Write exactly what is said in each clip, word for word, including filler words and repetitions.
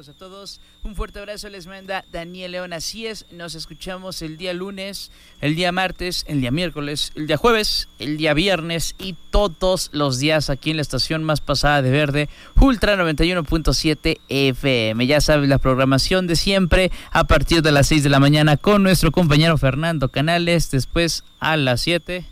saludos a todos. Un fuerte abrazo les manda Daniel León. Así es, nos escuchamos el día lunes, el día martes, el día miércoles, el día jueves, el día viernes y todos los días aquí en la estación más pasada de verde, Ultra noventa y uno punto siete F M. Ya sabes, la programación de siempre a partir de las seis de la mañana con nuestro compañero Fernando Canales. Después a las siete.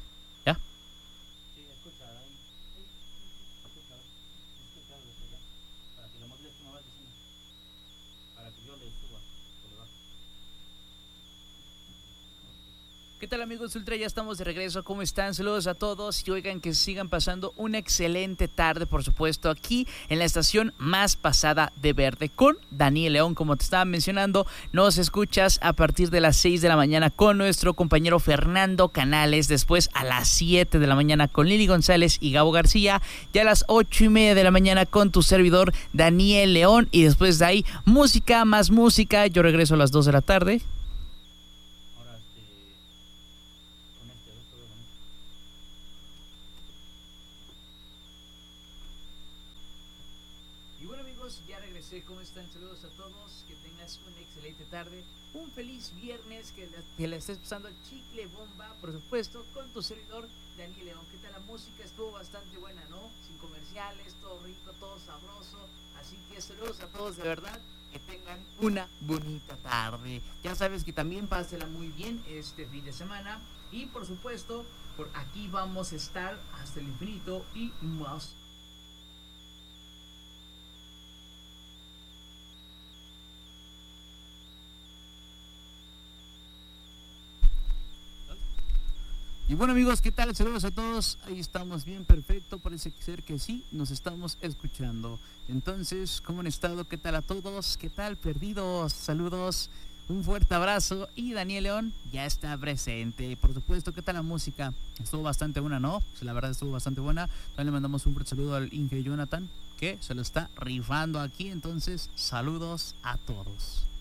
¿Qué tal, amigos Ultra? Ya estamos de regreso. ¿Cómo están? Saludos a todos y oigan que sigan pasando una excelente tarde, por supuesto, aquí en la estación más pasada de verde con Daniel León. Como te estaba mencionando, nos escuchas a partir de las seis de la mañana con nuestro compañero Fernando Canales, después a las siete de la mañana con Lili González y Gabo García, ya a las ocho y media de la mañana con tu servidor Daniel León, y después de ahí música, más música. Yo regreso a las dos de la tarde. Ya regresé, ¿cómo están? Saludos a todos, que tengas una excelente tarde, un feliz viernes, que la, que la estés pasando chicle bomba, por supuesto, con tu servidor Daniel León. ¿Qué tal la música? Estuvo bastante buena, ¿no? Sin comerciales, todo rico, todo sabroso, así que saludos a todos, de verdad, que tengan una bonita tarde. Ya sabes que también pásela muy bien este fin de semana y por supuesto, por aquí vamos a estar hasta el infinito y más. Y bueno, amigos, ¿qué tal? Saludos a todos. Ahí estamos bien, perfecto. Parece ser que sí, nos estamos escuchando. Entonces, ¿cómo han estado? ¿Qué tal a todos? ¿Qué tal, perdidos? Saludos, un fuerte abrazo. Y Daniel León ya está presente. Por supuesto, ¿qué tal la música? Estuvo bastante buena, ¿no? Pues la verdad estuvo bastante buena. También le mandamos un fuerte saludo al Inge Jonathan, que se lo está rifando aquí. Entonces, saludos a todos.